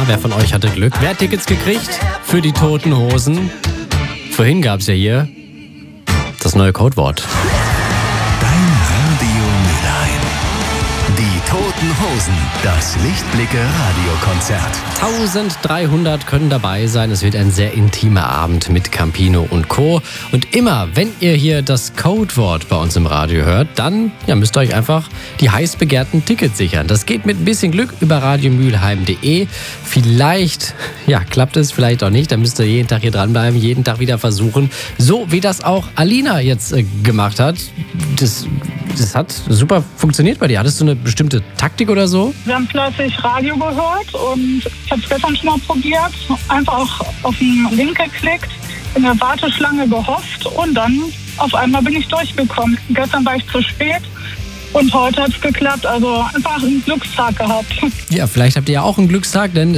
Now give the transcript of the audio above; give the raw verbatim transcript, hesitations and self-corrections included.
wer von euch hatte Glück? Wer hat Tickets gekriegt für die Toten Hosen? Vorhin gab es ja hier das neue Codewort. Dein Radio Mülheim. Die Toten Hosen. Das Lichtblicke-Radiokonzert. eintausenddreihundert können dabei sein. Es wird ein sehr intimer Abend mit Campino und Co. Und immer, wenn ihr hier das Codewort bei uns im Radio hört, dann ja, müsst ihr euch einfach die heiß begehrten Tickets sichern. Das geht mit ein bisschen Glück über radiomülheim punkt de. Vielleicht ja, klappt es, vielleicht auch nicht. Da müsst ihr jeden Tag hier dranbleiben, jeden Tag wieder versuchen. So wie das auch Alina jetzt äh, gemacht hat. Das, das hat super funktioniert bei dir. Hattest du eine bestimmte Taktik oder so? Wir haben fleißig Radio gehört und ich habe es gestern schon mal probiert. Einfach auch auf den Link geklickt, in der Warteschlange gehofft und dann auf einmal bin ich durchgekommen. Gestern war ich zu spät und heute hat es geklappt. Also einfach einen Glückstag gehabt. Ja, vielleicht habt ihr ja auch einen Glückstag, denn